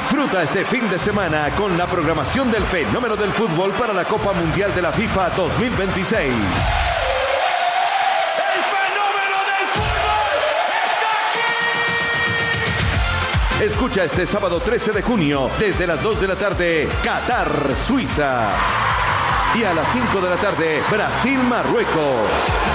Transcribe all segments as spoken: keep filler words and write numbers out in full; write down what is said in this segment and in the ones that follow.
Disfruta este fin de semana con la programación del fenómeno del fútbol para la Copa Mundial de la FIFA dos mil veintiséis. ¡El fenómeno del fútbol está aquí! Escucha este sábado trece de junio desde las dos de la tarde, Qatar, Suiza. Y a las cinco de la tarde, Brasil, Marruecos.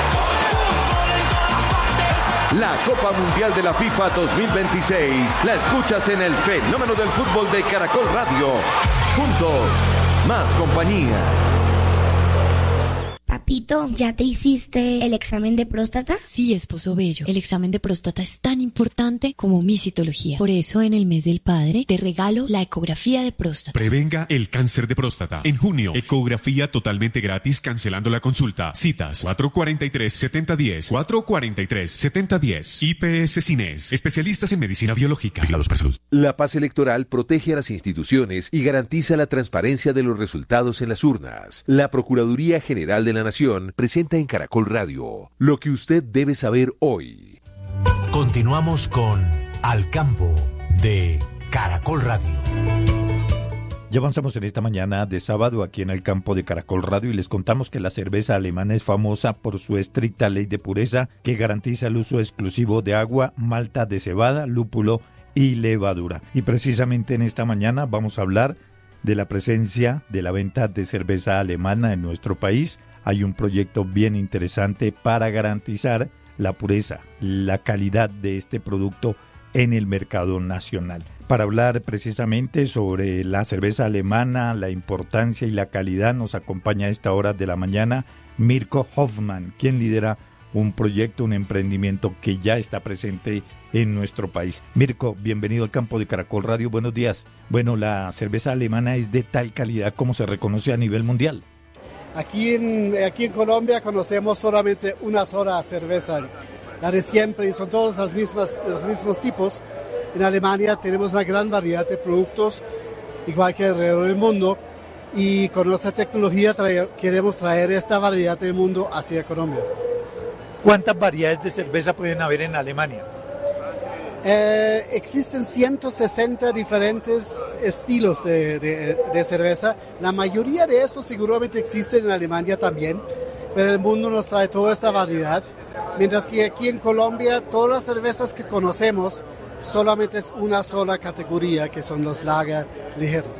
La Copa Mundial de la FIFA dos mil veintiséis la escuchas en el fenómeno del fútbol de Caracol Radio. Juntos, más compañía. Papito, ¿ya te hiciste el examen de próstata? Sí, esposo bello. El examen de próstata es tan importante como mi citología. Por eso, en el mes del padre, te regalo la ecografía de próstata. Prevenga el cáncer de próstata. En junio, ecografía totalmente gratis, cancelando la consulta. Citas cuatro cuatro tres, siete cero uno cero, cuatro cuatro tres, siete cero uno cero. I P S Cines, especialistas en medicina biológica. Vigilados para salud. La paz electoral protege a las instituciones y garantiza la transparencia de los resultados en las urnas. La Procuraduría General de la Nación presenta en Caracol Radio lo que usted debe saber hoy. Continuamos con Al Campo de Caracol Radio. Ya avanzamos en esta mañana de sábado aquí en el campo de Caracol Radio y les contamos que la cerveza alemana es famosa por su estricta ley de pureza que garantiza el uso exclusivo de agua, malta de cebada, lúpulo y levadura. Y precisamente en esta mañana vamos a hablar de la presencia de la venta de cerveza alemana en nuestro país. Hay un proyecto bien interesante para garantizar la pureza, la calidad de este producto en el mercado nacional. Para hablar precisamente sobre la cerveza alemana, la importancia y la calidad, nos acompaña a esta hora de la mañana Mirko Hoffman, quien lidera un proyecto, un emprendimiento que ya está presente en nuestro país. Mirko, bienvenido al campo de Caracol Radio, buenos días. Bueno, la cerveza alemana es de tal calidad como se reconoce a nivel mundial. Aquí en, aquí en Colombia conocemos solamente una sola cerveza, la de siempre, y son todos las mismas, los mismos tipos. En Alemania tenemos una gran variedad de productos, igual que alrededor del mundo, y con nuestra tecnología traer, queremos traer esta variedad del mundo hacia Colombia. ¿Cuántas variedades de cerveza pueden haber en Alemania? Eh, existen ciento sesenta diferentes estilos de, de, de cerveza. La mayoría de esos seguramente existen en Alemania también, pero el mundo nos trae toda esta variedad. Mientras que aquí en Colombia, todas las cervezas que conocemos solamente es una sola categoría, que son los lager ligeros.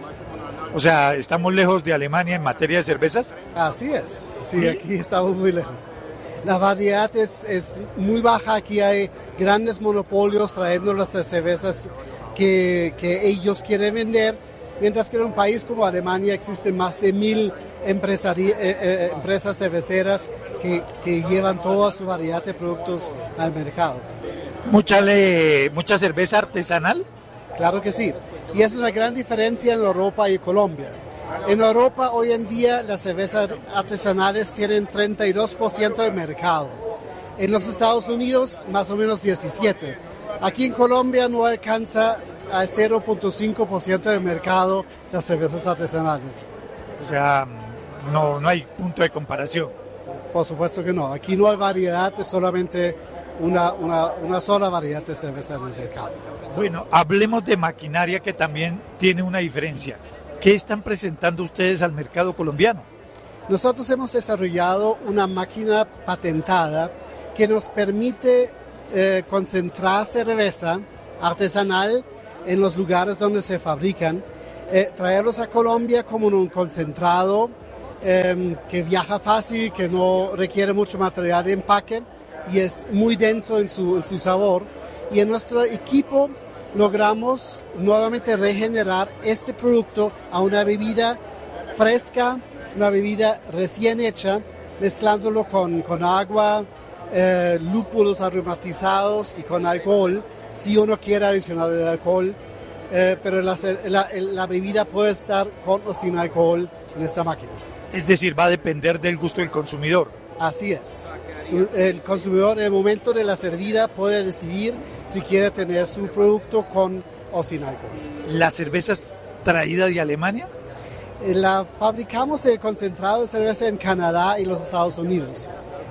O sea, ¿estamos lejos de Alemania en materia de cervezas? Así es, sí, ¿sí? Aquí estamos muy lejos. La variedad es, es muy baja, aquí hay grandes monopolios trayendo las cervezas que, que ellos quieren vender, mientras que en un país como Alemania existen más de mil empresari- eh, eh, empresas cerveceras que, que llevan toda su variedad de productos al mercado. ¿Mucha, le, mucha cerveza artesanal? Claro que sí, y es una gran diferencia en Europa y Colombia. En Europa hoy en día las cervezas artesanales tienen treinta y dos por ciento del mercado. En los Estados Unidos más o menos diecisiete por ciento. Aquí en Colombia no alcanza al cero punto cinco por ciento del mercado las cervezas artesanales. O sea, no, no hay punto de comparación. Por supuesto que no. Aquí no hay variedad, es solamente una, una, una sola variedad de cerveza en el mercado. Bueno, hablemos de maquinaria que también tiene una diferencia. ¿Qué están presentando ustedes al mercado colombiano? Nosotros hemos desarrollado una máquina patentada que nos permite eh, concentrar cerveza artesanal en los lugares donde se fabrican, eh, traerlos a Colombia como un concentrado eh, que viaja fácil, que no requiere mucho material de empaque y es muy denso en su, en su sabor. Y en nuestro equipo logramos nuevamente regenerar este producto a una bebida fresca, una bebida recién hecha, mezclándolo con, con agua, eh, lúpulos aromatizados y con alcohol, si uno quiere adicionar el alcohol, eh, pero la, la, la bebida puede estar con o sin alcohol en esta máquina. Es decir, va a depender del gusto del consumidor. Así es. El consumidor en el momento de la servida puede decidir si quiere tener su producto con o sin alcohol. ¿La cerveza es traída de Alemania? La fabricamos el concentrado de cerveza en Canadá y los Estados Unidos,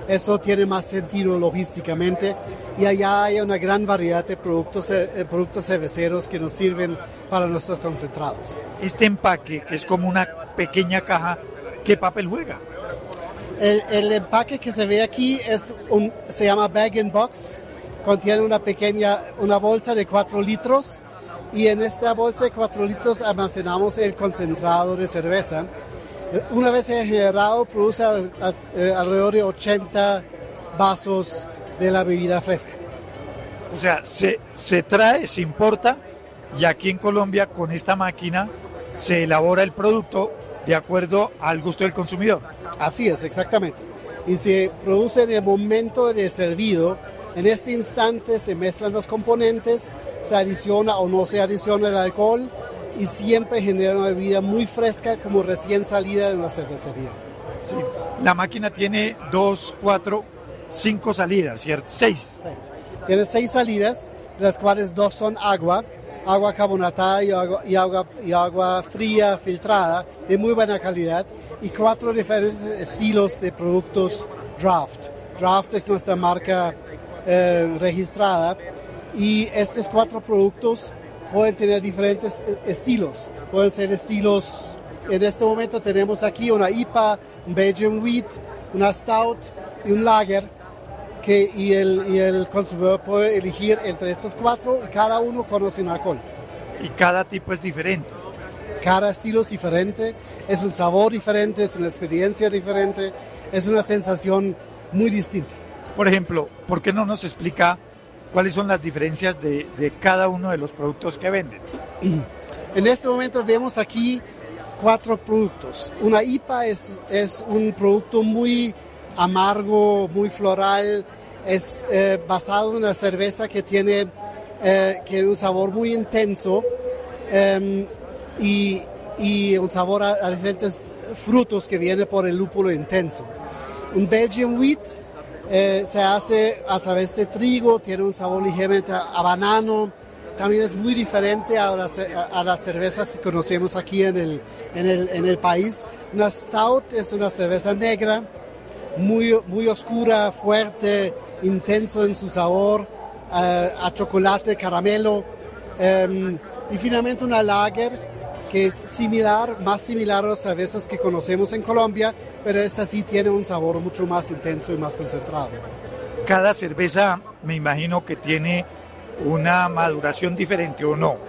Eso tiene más sentido logísticamente y allá hay una gran variedad de productos, eh, productos cerveceros que nos sirven para nuestros concentrados. Este empaque, que es como una pequeña caja, ¿qué papel juega? El, el empaque que se ve aquí es un, se llama bag and box, contiene una pequeña, una bolsa de cuatro litros y en esta bolsa de cuatro litros almacenamos el concentrado de cerveza. Una vez generado, produce a, a, a, alrededor de ochenta vasos de la bebida fresca. O sea, se, se trae, se importa y aquí en Colombia con esta máquina se elabora el producto de acuerdo al gusto del consumidor. Así es, exactamente. Y se produce en el momento de servido. En este instante se mezclan los componentes, se adiciona o no se adiciona el alcohol y siempre genera una bebida muy fresca como recién salida de una cervecería. Sí. La máquina tiene dos, cuatro, cinco salidas, ¿cierto? Seis. Seis. Tiene seis salidas, de las cuales dos son agua, agua carbonatada y agua, y, agua, y agua fría, filtrada, de muy buena calidad, y cuatro diferentes estilos de productos Draft. Draft es nuestra marca eh, registrada, y estos cuatro productos pueden tener diferentes estilos. Pueden ser estilos, en este momento tenemos aquí una I P A, un Belgian Wheat, una Stout y un Lager, que, y, el, y el consumidor puede elegir entre estos cuatro y cada uno conoce un alcohol. Y cada tipo es diferente. Cada estilo es diferente, es un sabor diferente, es una experiencia diferente, es una sensación muy distinta. Por ejemplo, ¿por qué no nos explica cuáles son las diferencias de, de cada uno de los productos que venden? En este momento vemos aquí cuatro productos. Una I P A es, es un producto muy amargo, muy floral, es eh, basado en una cerveza que tiene, eh, que un sabor muy intenso eh, y, y un sabor a, a diferentes frutos que viene por el lúpulo intenso. Un Belgian Wheat Eh, se hace a través de trigo, tiene un sabor ligeramente a, a banano, también es muy diferente a, la, a, a las cervezas que conocemos aquí en el, en, el, en el país. Una Stout es una cerveza negra, muy, muy oscura, fuerte, intenso en su sabor, eh, a chocolate, caramelo, eh, y finalmente una Lager, que es similar, más similar a las cervezas que conocemos en Colombia, pero esta sí tiene un sabor mucho más intenso y más concentrado. Cada cerveza me imagino que tiene una maduración diferente, ¿o no?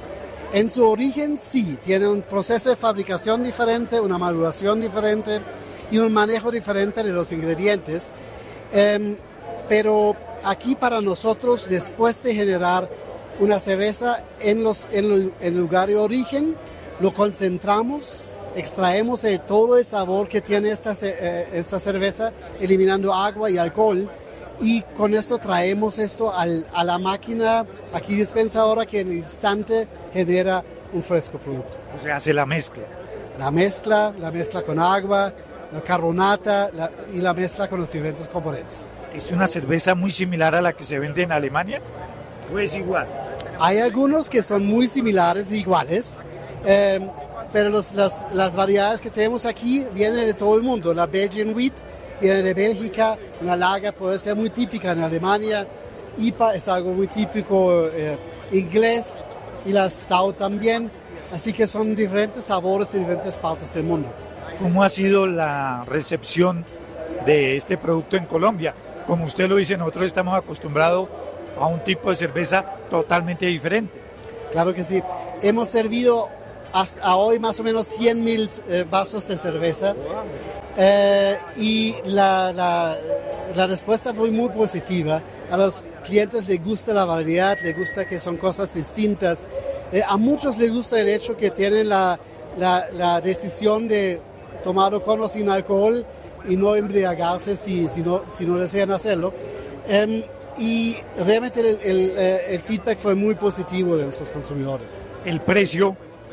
En su origen sí, tiene un proceso de fabricación diferente, una maduración diferente y un manejo diferente de los ingredientes, eh, pero aquí para nosotros, después de generar una cerveza en, los, en, lo, en el lugar de origen, lo concentramos, extraemos el, todo el sabor que tiene esta, eh, esta cerveza, eliminando agua y alcohol, y con esto traemos esto al, a la máquina aquí dispensadora que en el instante genera un fresco producto. O sea, hace la mezcla. La mezcla, la mezcla con agua, la carbonata la, y la mezcla con los diferentes componentes. ¿Es una cerveza muy similar a la que se vende en Alemania? ¿O es igual? Hay algunos que son muy similares e iguales, eh, pero los, las, las variedades que tenemos aquí vienen de todo el mundo. La Belgian Wheat viene de Bélgica, una Lager puede ser muy típica en Alemania, I P A es algo muy típico eh, inglés y la Stout también, así que son diferentes sabores en diferentes partes del mundo. ¿Cómo ha sido la recepción de este producto en Colombia? Como usted lo dice, nosotros estamos acostumbrados a un tipo de cerveza totalmente diferente. Claro que sí. Hemos servido hasta hoy más o menos cien mil eh, vasos de cerveza eh, y la, la, la respuesta fue muy positiva. A los clientes les gusta la variedad, les gusta que son cosas distintas. Eh, a muchos les gusta el hecho que tienen la, la, la decisión de tomarlo con o sin alcohol y no embriagarse si, si, no, si no desean hacerlo. Eh, Y realmente el, el, el feedback fue muy positivo de nuestros consumidores. ¿El precio?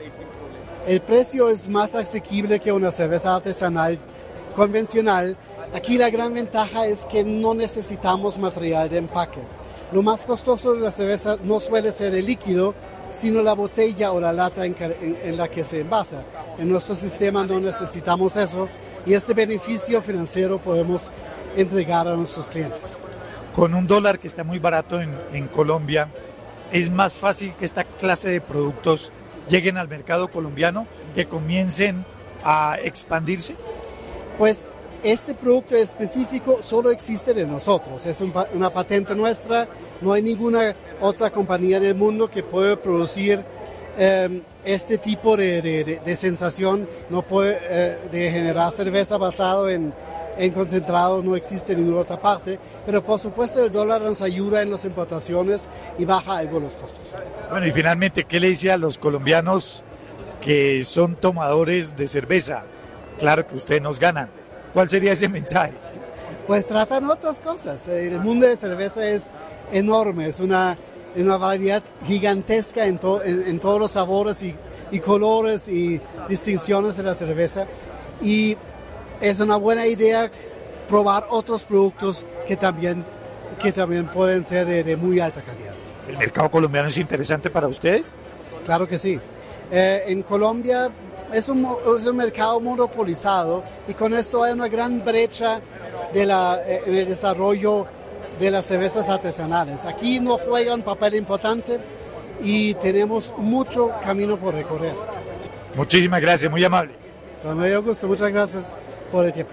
El precio es más asequible que una cerveza artesanal convencional. Aquí la gran ventaja es que no necesitamos material de empaque. Lo más costoso de la cerveza no suele ser el líquido, sino la botella o la lata en, en, en la que se envasa. En nuestro sistema no necesitamos eso y este beneficio financiero podemos entregar a nuestros clientes. Con un dólar que está muy barato en, en Colombia, ¿es más fácil que esta clase de productos lleguen al mercado colombiano, que comiencen a expandirse? Pues este producto específico solo existe de nosotros, es un, una patente nuestra, no hay ninguna otra compañía del mundo que pueda producir eh, este tipo de, de, de, de sensación, no puede eh, de generar cerveza basado en, en concentrado, no existe en ninguna otra parte, pero por supuesto el dólar nos ayuda en las importaciones y baja algo los costos. Bueno, y finalmente, ¿qué le dice a los colombianos que son tomadores de cerveza? Claro que ustedes nos ganan. ¿Cuál sería ese mensaje? Pues tratan otras cosas. El mundo de cerveza es enorme, es una, una variedad gigantesca en, to, en, en todos los sabores y, y colores y distinciones de la cerveza. Y es una buena idea probar otros productos que también, que también pueden ser de, de muy alta calidad. ¿El mercado colombiano es interesante para ustedes? Claro que sí. Eh, en Colombia es un, es un mercado monopolizado y con esto hay una gran brecha de la, eh, en el desarrollo de las cervezas artesanales. Aquí no juega un papel importante y tenemos mucho camino por recorrer. Muchísimas gracias, muy amable. Con mucho gusto, muchas gracias por el tiempo.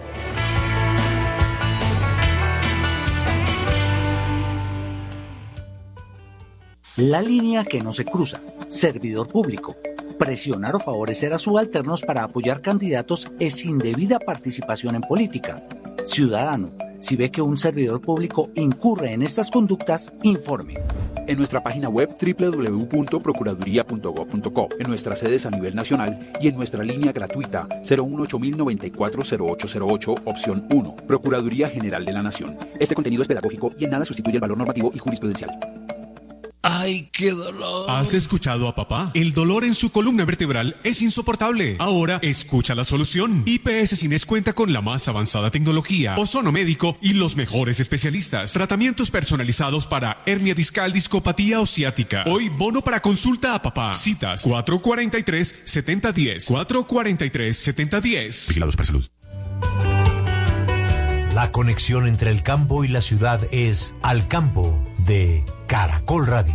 La línea que no se cruza. Servidor público. Presionar o favorecer a subalternos para apoyar candidatos es indebida participación en política. Ciudadano, si ve que un servidor público incurre en estas conductas, informe. En nuestra página web doble u doble u doble u punto procuraduría punto gob punto co, en nuestras sedes a nivel nacional y en nuestra línea gratuita cero uno ocho mil noventa y cuatro cero ocho cero ocho, opción uno, Procuraduría General de la Nación. Este contenido es pedagógico y en nada sustituye el valor normativo y jurisprudencial. ¡Ay, qué dolor! ¿Has escuchado a papá? El dolor en su columna vertebral es insoportable. Ahora escucha la solución. I P S Cines cuenta con la más avanzada tecnología, ozono médico y los mejores especialistas. Tratamientos personalizados para hernia discal, discopatía o ciática. Hoy bono para consulta a papá. Citas cuatro cuarenta y tres, setenta diez. cuatro cuarenta y tres, setenta diez. Vigilados para salud. La conexión entre el campo y la ciudad es Al Campo de Caracol Radio.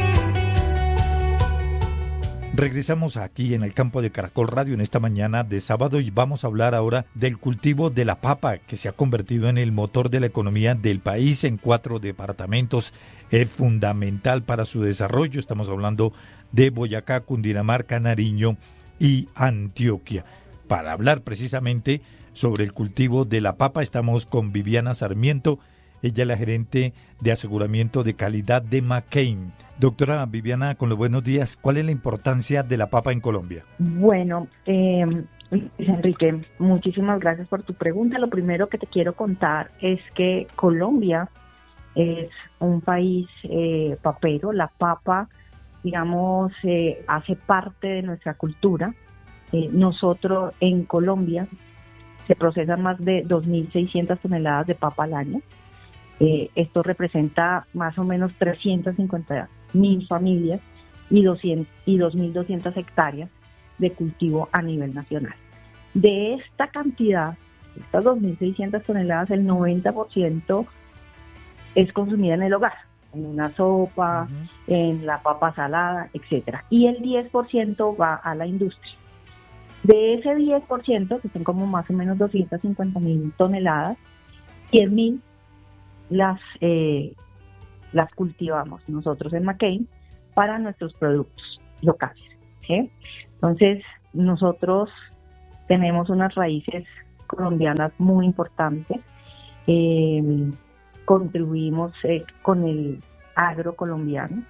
Regresamos aquí en el campo de Caracol Radio en esta mañana de sábado y vamos a hablar ahora del cultivo de la papa que se ha convertido en el motor de la economía del país en cuatro departamentos. Es fundamental para su desarrollo. Estamos hablando de Boyacá, Cundinamarca, Nariño y Antioquia. Para hablar precisamente sobre el cultivo de la papa estamos con Viviana Sarmiento. Ella es la gerente de aseguramiento de calidad de McCain. Doctora Viviana, con los buenos días, ¿cuál es la importancia de la papa en Colombia? Bueno, eh, Enrique, muchísimas gracias por tu pregunta. Lo primero que te quiero contar es que Colombia es un país eh, papero. La papa, digamos, eh, hace parte de nuestra cultura. Eh, nosotros en Colombia se procesan más de dos mil seiscientas toneladas de papa al año. Eh, esto representa más o menos trescientas cincuenta mil familias y, doscientas, y dos mil doscientas hectáreas de cultivo a nivel nacional. De esta cantidad, estas dos mil seiscientas toneladas, el noventa por ciento es consumida en el hogar, en una sopa, uh-huh. en la papa salada, etcétera. Y el diez por ciento va a la industria. De ese diez por ciento, que son como más o menos doscientas cincuenta mil toneladas, cien mil las, eh, las cultivamos nosotros en McCain para nuestros productos locales. ¿Sí? Entonces, nosotros tenemos unas raíces colombianas muy importantes. Eh, contribuimos eh, con el agro colombiano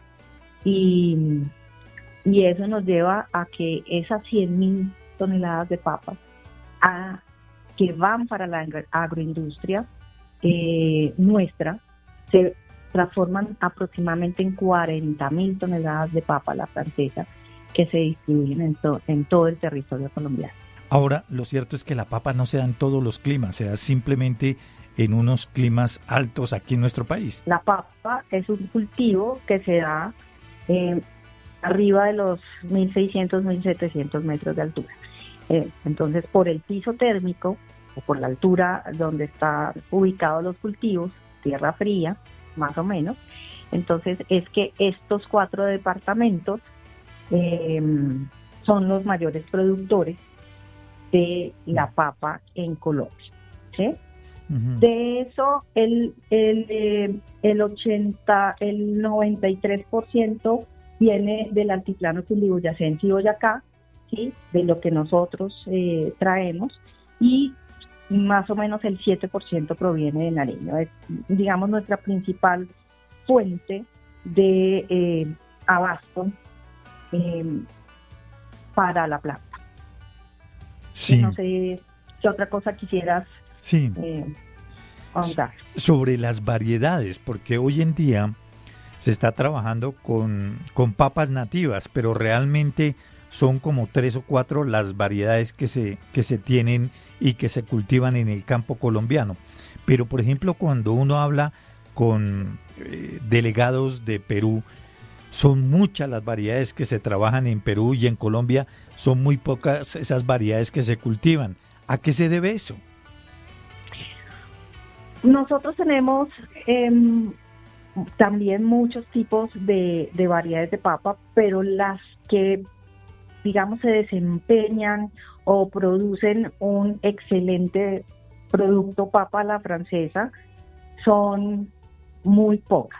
y, y eso nos lleva a que esas cien mil toneladas de papas a, que van para la agroindustria eh, nuestra se transforman aproximadamente en cuarenta mil toneladas de papa la francesa que se distribuyen en, to, en todo el territorio colombiano. Ahora, lo cierto es que la papa no se da en todos los climas, se da simplemente en unos climas altos aquí en nuestro país. La papa es un cultivo que se da eh, arriba de los mil seiscientos, mil setecientos metros de altura. Eh, entonces, por el piso térmico, o por la altura donde están ubicados los cultivos, tierra fría, más o menos. Entonces es que estos cuatro departamentos eh, son los mayores productores de la papa en Colombia, ¿sí? Uh-huh. De eso, el, el, eh, el ochenta, el noventa y tres por ciento viene del altiplano cundiboyacense y Boyacá, ¿sí? De lo que nosotros eh, traemos, y más o menos el siete por ciento proviene de Nariño. Es, digamos, nuestra principal fuente de eh, abasto eh, para la planta. Sí. No sé qué otra cosa quisieras sí. eh, ahondar. Sobre las variedades, porque hoy en día se está trabajando con, con papas nativas, pero realmente son como tres o cuatro las variedades que se, que se tienen y que se cultivan en el campo colombiano. Pero, por ejemplo, cuando uno habla con eh, delegados de Perú, son muchas las variedades que se trabajan en Perú, y en Colombia son muy pocas esas variedades que se cultivan. ¿A qué se debe eso? Nosotros tenemos eh, también muchos tipos de, de variedades de papa, pero las que, digamos, se desempeñan o producen un excelente producto papa a la francesa son muy pocas.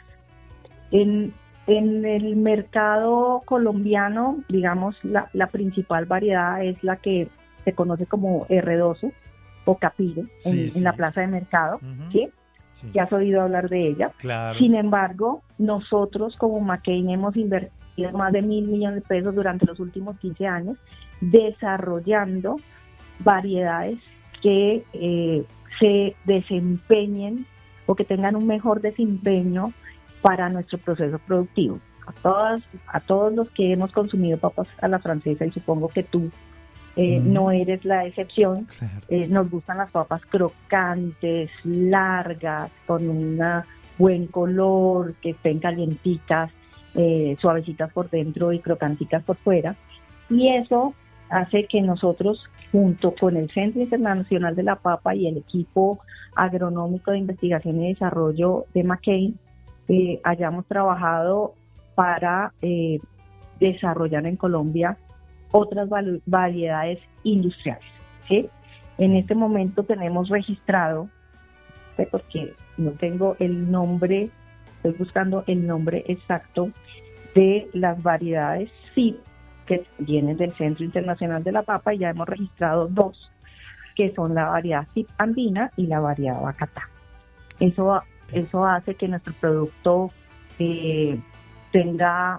En En el mercado colombiano, digamos, la, la principal variedad es la que se conoce como R doce o Capire, sí, en, sí. en la plaza de mercado, uh-huh. ¿sí? Sí. ¿Ya has oído hablar de ella? Claro. Sin embargo, nosotros como McCain hemos invertido más de mil millones de pesos durante los últimos quince años desarrollando variedades que eh, se desempeñen o que tengan un mejor desempeño para nuestro proceso productivo. A todas, a todos los que hemos consumido papas a la francesa, y supongo que tú eh, mm. no eres la excepción, claro. eh, nos gustan las papas crocantes, largas, con un buen color, que estén calienticas, eh, suavecitas por dentro y crocanticas por fuera, y eso hace que nosotros, junto con el Centro Internacional de la Papa y el equipo agronómico de investigación y desarrollo de McCain, Eh, hayamos trabajado para eh, desarrollar en Colombia otras val- variedades industriales, ¿sí? En este momento tenemos registrado, ¿sí? Porque no tengo el nombre, estoy buscando el nombre exacto de las variedades S I P que vienen del Centro Internacional de la Papa, y ya hemos registrado dos, que son la variedad S I P andina y la variedad Bacatá. Eso Eso hace que nuestro producto eh, tenga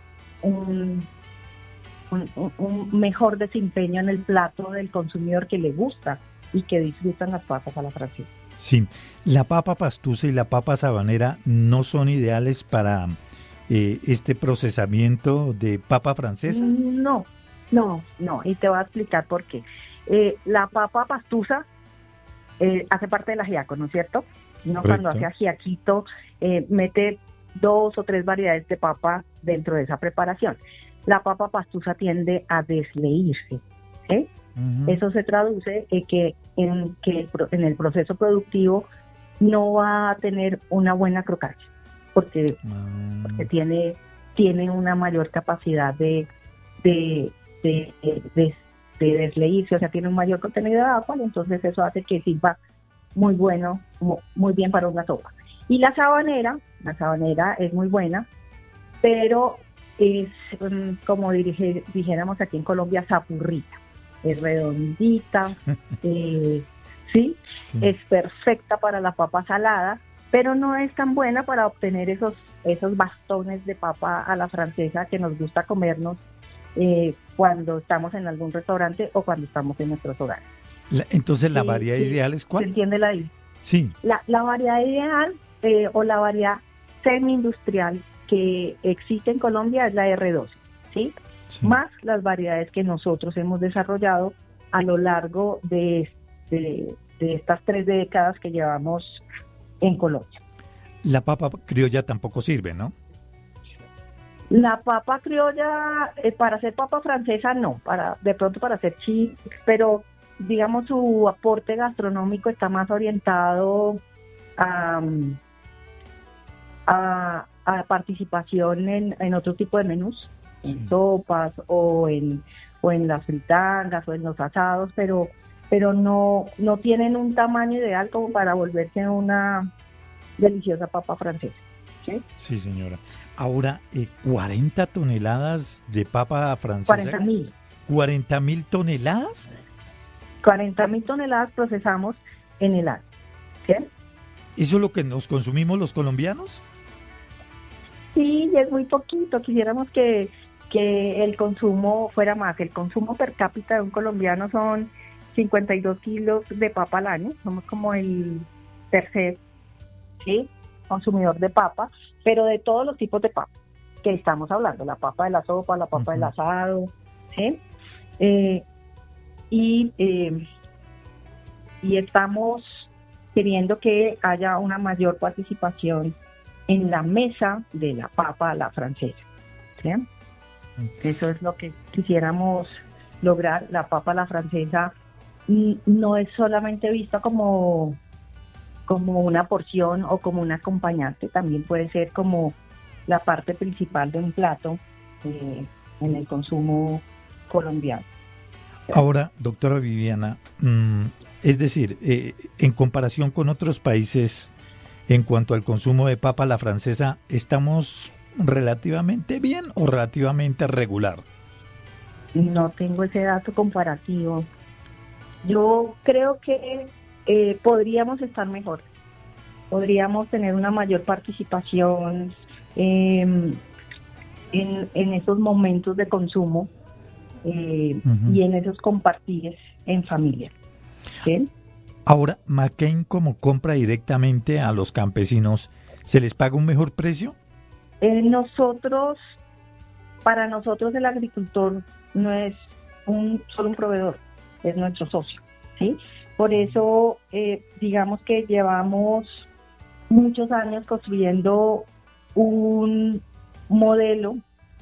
un, un, un mejor desempeño en el plato del consumidor que le gusta y que disfrutan las papas a la francesa. Sí, la papa pastusa y la papa sabanera no son ideales para eh, este procesamiento de papa francesa. No, no, no, y te voy a explicar por qué. Eh, la papa pastusa eh, hace parte del ajiaco, ¿no es cierto? No, cuando hace ajiaquito, eh, mete dos o tres variedades de papa dentro de esa preparación. La papa pastusa tiende a desleírse, ¿sí? Uh-huh. Eso se traduce en que, en que el, en el proceso productivo no va a tener una buena crocancia, porque, uh-huh. porque tiene, tiene una mayor capacidad de, de, de, de, de, de desleírse, o sea, tiene un mayor contenido de agua, y entonces eso hace que sirva muy bueno, muy bien para una sopa. Y la sabanera, la sabanera es muy buena, pero es, um, como dirige, dijéramos aquí en Colombia, sapurrita. Es redondita, eh, ¿sí? sí, es perfecta para la papa salada, pero no es tan buena para obtener esos, esos bastones de papa a la francesa que nos gusta comernos eh, cuando estamos en algún restaurante o cuando estamos en nuestros hogares. La, entonces, ¿la sí, variedad sí, ideal es cuál? ¿Se entiende la Sí. La, la variedad ideal eh, o la variedad semi-industrial que existe en Colombia es la R doce, ¿sí? Sí. Más las variedades que nosotros hemos desarrollado a lo largo de, de, de estas tres décadas que llevamos en Colombia. La papa criolla tampoco sirve, ¿no? La papa criolla, eh, para hacer papa francesa no, para de pronto para hacer chips, pero digamos, su aporte gastronómico está más orientado a, a, a participación en, en otro tipo de menús, sí. en sopas o en, o en las fritangas o en los asados, pero, pero no, no tienen un tamaño ideal como para volverse una deliciosa papa francesa. ¿Sí? Sí, señora. Ahora, eh, cuarenta toneladas de papa francesa. cuarenta mil. ¿cuarenta mil toneladas? cuarenta mil toneladas procesamos en el año. ¿Sí? ¿Eso es lo que nos consumimos los colombianos? Sí, es muy poquito. Quisiéramos que, que el consumo fuera más. El consumo per cápita de un colombiano son cincuenta y dos kilos de papa al año. Somos como el tercer, ¿sí?, consumidor de papa, pero de todos los tipos de papa que estamos hablando, la papa de la sopa, la papa uh-huh. del asado, ¿sí? Eh, y, eh, y estamos queriendo que haya una mayor participación en la mesa de la papa a la francesa, ¿sí? Uh-huh. Eso es lo que quisiéramos lograr. La papa a la francesa no es solamente vista como como una porción o como un acompañante, también puede ser como la parte principal de un plato eh, en el consumo colombiano. Ahora, doctora Viviana, mmm, es decir, eh, en comparación con otros países, en cuanto al consumo de papa a la francesa, ¿estamos relativamente bien o relativamente regular? No tengo ese dato comparativo. Yo creo que Eh, podríamos estar mejor, podríamos tener una mayor participación eh, en, en esos momentos de consumo eh, uh-huh. y en esos compartires en familia. ¿Sí? Ahora, McCain, como compra directamente a los campesinos, ¿se les paga un mejor precio? Eh, nosotros, para nosotros el agricultor no es un solo un proveedor, es nuestro socio, ¿sí? Por eso, eh, digamos que llevamos muchos años construyendo un modelo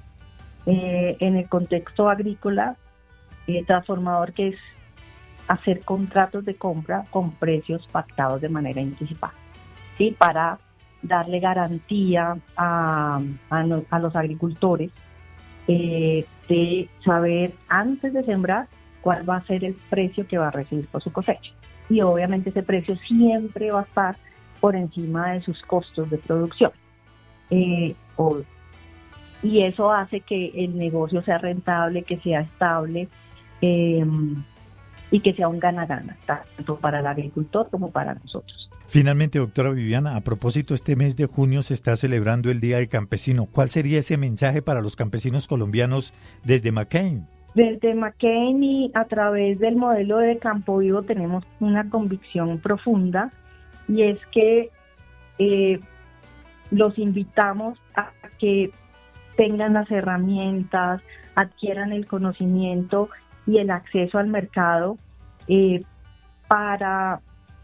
eh, en el contexto agrícola eh, transformador, que es hacer contratos de compra con precios pactados de manera anticipada, ¿sí? Para darle garantía a, a, no, a los agricultores eh, de saber antes de sembrar cuál va a ser el precio que va a recibir por su cosecha. Y obviamente ese precio siempre va a estar por encima de sus costos de producción. Eh, o, y eso hace que el negocio sea rentable, que sea estable eh, y que sea un gana-gana, tanto para el agricultor como para nosotros. Finalmente, doctora Viviana, a propósito, este mes de junio se está celebrando el Día del Campesino. ¿Cuál sería ese mensaje para los campesinos colombianos desde McCain? Desde McCain y a través del modelo de Campo Vivo tenemos una convicción profunda, y es que eh, los invitamos a que tengan las herramientas, adquieran el conocimiento y el acceso al mercado eh, para,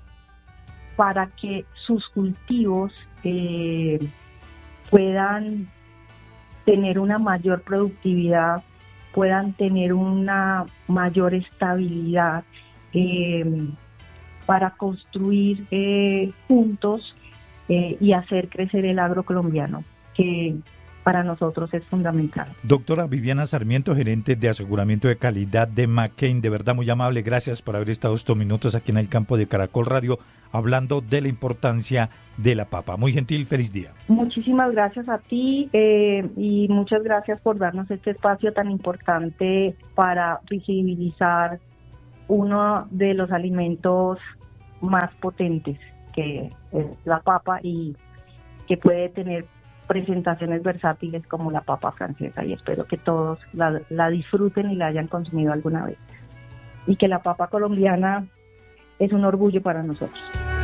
para que sus cultivos eh, puedan tener una mayor productividad, puedan tener una mayor estabilidad eh, para construir eh, juntos eh, y hacer crecer el agro colombiano, que para nosotros es fundamental. Doctora Viviana Sarmiento, gerente de aseguramiento de calidad de McCain, de verdad muy amable, gracias por haber estado estos minutos aquí en el campo de Caracol Radio, hablando de la importancia de la papa. Muy gentil, feliz día. Muchísimas gracias a ti eh, y muchas gracias por darnos este espacio tan importante para visibilizar uno de los alimentos más potentes, que es la papa, y que puede tener presentaciones versátiles como la papa francesa, y espero que todos la, la disfruten y la hayan consumido alguna vez, y que la papa colombiana es un orgullo para nosotros.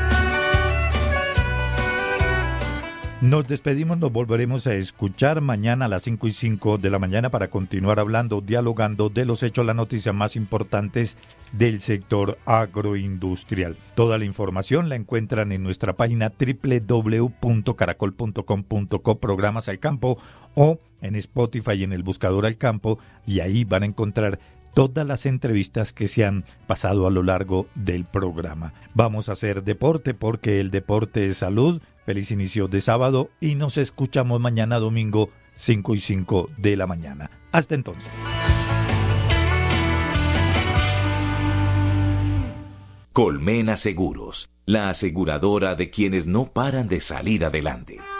Nos despedimos, nos volveremos a escuchar mañana a las cinco y cinco de la mañana para continuar hablando, dialogando de los hechos, las noticias más importantes del sector agroindustrial. Toda la información la encuentran en nuestra página doble u doble u doble u punto caracol punto com punto co, programas al campo, o en Spotify en el buscador al campo, y ahí van a encontrar todas las entrevistas que se han pasado a lo largo del programa. Vamos a hacer deporte porque el deporte es salud. Feliz inicio de sábado y nos escuchamos mañana domingo cinco y cinco de la mañana. Hasta entonces. Colmena Seguros, la aseguradora de quienes no paran de salir adelante.